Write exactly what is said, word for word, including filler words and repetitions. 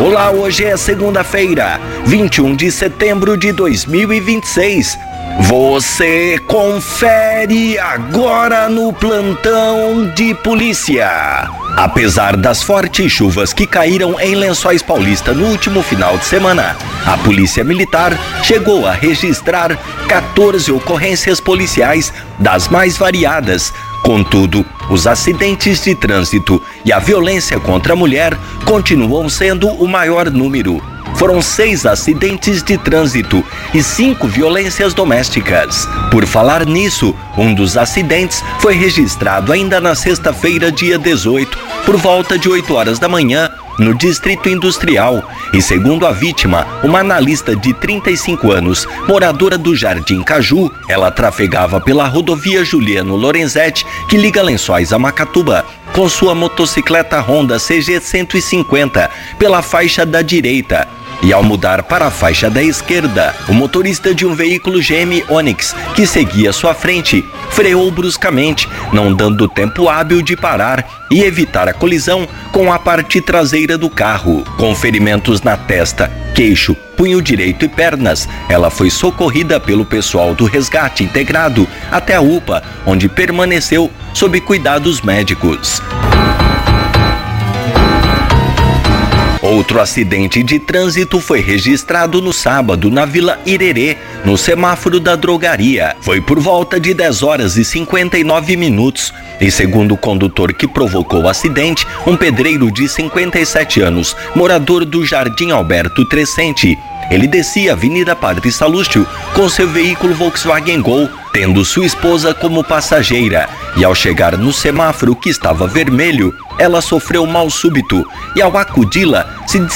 Olá, hoje é segunda-feira, vinte e um de setembro de dois mil e vinte e seis. Você confere agora no plantão de polícia. Apesar das fortes chuvas que caíram em Lençóis Paulista no último final de semana, a Polícia Militar chegou a registrar quatorze ocorrências policiais das mais variadas. Contudo, os acidentes de trânsito e a violência contra a mulher continuam sendo o maior número. Foram seis acidentes de trânsito e cinco violências domésticas. Por falar nisso, um dos acidentes foi registrado ainda na sexta-feira, dia dezoito, por volta de oito horas da manhã, no Distrito Industrial. E segundo a vítima, uma analista de trinta e cinco anos, moradora do Jardim Caju, ela trafegava pela rodovia Juliano Lorenzetti, que liga Lençóis a Macatuba, com sua motocicleta Honda C G cento e cinquenta, pela faixa da direita. E ao mudar para a faixa da esquerda, o motorista de um veículo G M Onix, que seguia à sua frente, freou bruscamente, não dando tempo hábil de parar e evitar a colisão com a parte traseira do carro. Com ferimentos na testa, queixo, punho direito e pernas, ela foi socorrida pelo pessoal do resgate integrado até a U P A, onde permaneceu sob cuidados médicos. Outro acidente de trânsito foi registrado no sábado na Vila Irerê, no semáforo da drogaria. Foi por volta de dez horas e cinquenta e nove minutos. E segundo o condutor que provocou o acidente, um pedreiro de cinquenta e sete anos, morador do Jardim Alberto Trescente, ele descia a Avenida Padre Salúcio com seu veículo Volkswagen Gol, tendo sua esposa como passageira. E ao chegar no semáforo que estava vermelho, ela sofreu um mal súbito e ao acudi-la, se